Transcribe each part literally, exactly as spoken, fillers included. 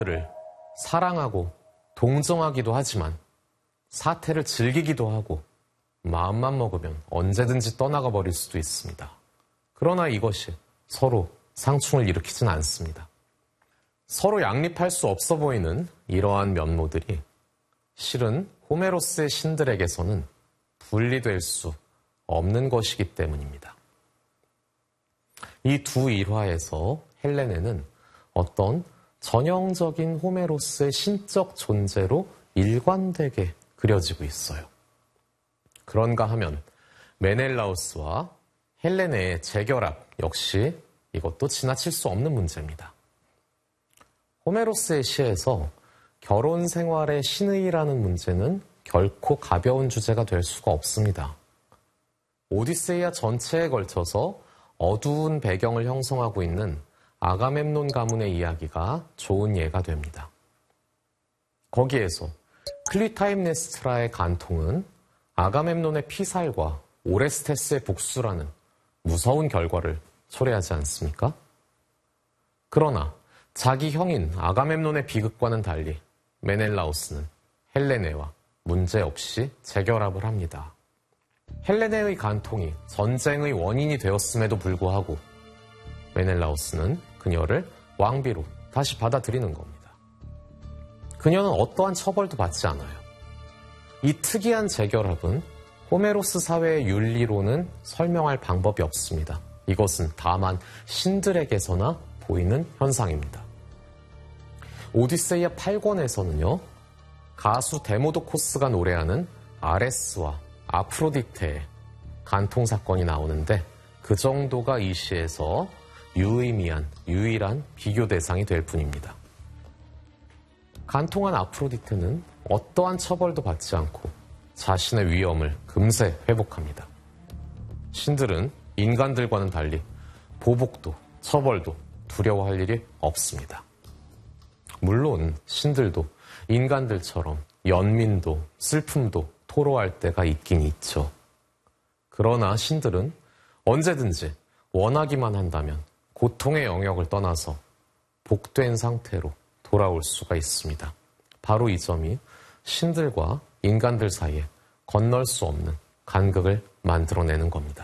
를 사랑하고 동정하기도 하지만 사태를 즐기기도 하고 마음만 먹으면 언제든지 떠나가 버릴 수도 있습니다. 그러나 이것이 서로 상충을 일으키진 않습니다. 서로 양립할 수 없어 보이는 이러한 면모들이 실은 호메로스의 신들에게서는 분리될 수 없는 것이기 때문입니다. 이 두 일화에서 헬레네는 어떤 전형적인 호메로스의 신적 존재로 일관되게 그려지고 있어요. 그런가 하면 메넬라우스와 헬레네의 재결합 역시 이것도 지나칠 수 없는 문제입니다. 호메로스의 시에서 결혼 생활의 신의라는 문제는 결코 가벼운 주제가 될 수가 없습니다. 오디세이아 전체에 걸쳐서 어두운 배경을 형성하고 있는 아가멤논 가문의 이야기가 좋은 예가 됩니다. 거기에서 클리타임네스트라의 간통은 아가멤논의 피살과 오레스테스의 복수라는 무서운 결과를 초래하지 않습니까? 그러나 자기 형인 아가멤논의 비극과는 달리 메넬라우스는 헬레네와 문제없이 재결합을 합니다. 헬레네의 간통이 전쟁의 원인이 되었음에도 불구하고 메넬라우스는 그녀를 왕비로 다시 받아들이는 겁니다. 그녀는 어떠한 처벌도 받지 않아요. 이 특이한 재결합은 호메로스 사회의 윤리로는 설명할 방법이 없습니다. 이것은 다만 신들에게서나 보이는 현상입니다. 오디세이아 팔 권에서는요, 가수 데모도코스가 노래하는 아레스와 아프로디테의 간통 사건이 나오는데 그 정도가 이 시에서 유의미한, 유일한 비교 대상이 될 뿐입니다. 간통한 아프로디테는 어떠한 처벌도 받지 않고 자신의 위엄을 금세 회복합니다. 신들은 인간들과는 달리 보복도 처벌도 두려워할 일이 없습니다. 물론 신들도 인간들처럼 연민도 슬픔도 토로할 때가 있긴 있죠. 그러나 신들은 언제든지 원하기만 한다면 고통의 영역을 떠나서 복된 상태로 돌아올 수가 있습니다. 바로 이 점이 신들과 인간들 사이에 건널 수 없는 간극을 만들어내는 겁니다.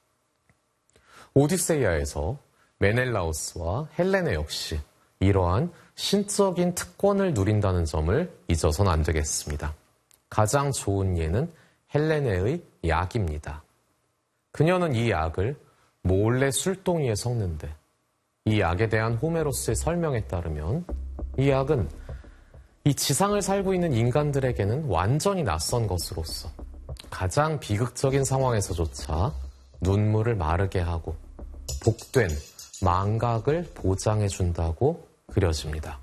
오디세이아에서 메넬라우스와 헬레네 역시 이러한 신적인 특권을 누린다는 점을 잊어서는 안 되겠습니다. 가장 좋은 예는 헬레네의 약입니다. 그녀는 이 약을 몰래 술동이에 섞는데 이 약에 대한 호메로스의 설명에 따르면 이 약은 이 지상을 살고 있는 인간들에게는 완전히 낯선 것으로서 가장 비극적인 상황에서조차 눈물을 마르게 하고 복된 망각을 보장해준다고 그려집니다.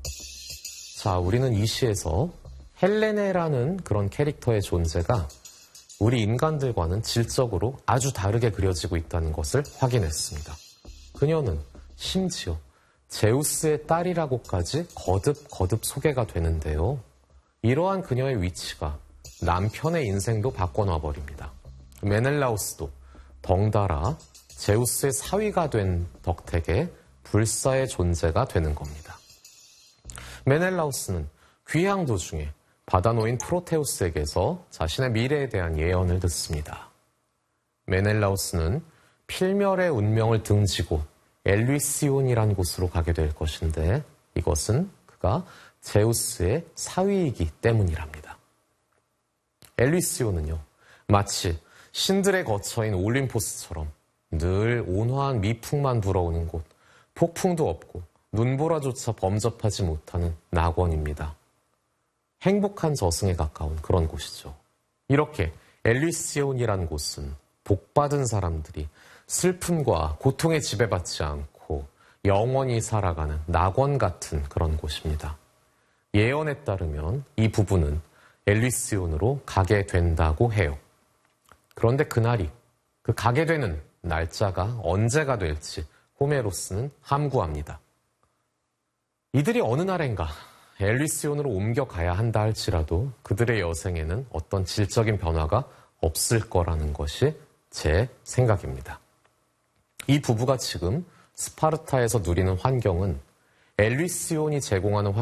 자, 우리는 이 시에서 헬레네라는 그런 캐릭터의 존재가 우리 인간들과는 질적으로 아주 다르게 그려지고 있다는 것을 확인했습니다. 그녀는 심지어 제우스의 딸이라고까지 거듭 거듭 소개가 되는데요. 이러한 그녀의 위치가 남편의 인생도 바꿔놔버립니다. 메넬라우스도 덩달아 제우스의 사위가 된 덕택에 불사의 존재가 되는 겁니다. 메넬라우스는 귀향 도중에 받아놓인 프로테우스에게서 자신의 미래에 대한 예언을 듣습니다. 메넬라우스는 필멸의 운명을 등지고 엘리시온이란 곳으로 가게 될 것인데 이것은 그가 제우스의 사위이기 때문이랍니다. 엘리시온은요, 마치 신들의 거처인 올림포스처럼 늘 온화한 미풍만 불어오는 곳, 폭풍도 없고 눈보라조차 범접하지 못하는 낙원입니다. 행복한 저승에 가까운 그런 곳이죠. 이렇게 엘리시온이란 곳은 복받은 사람들이 슬픔과 고통에 지배받지 않고 영원히 살아가는 낙원 같은 그런 곳입니다. 예언에 따르면 이 부부는 엘리시온으로 가게 된다고 해요. 그런데 그날이, 그 가게 되는 날짜가 언제가 될지 호메로스는 함구합니다. 이들이 어느 날엔가 엘리시온으로 옮겨가야 한다 할지라도 그들의 여생에는 어떤 질적인 변화가 없을 거라는 것이 제 생각입니다. 이 부부가 지금 스파르타에서 누리는 환경은 엘리시온이 제공하는 환경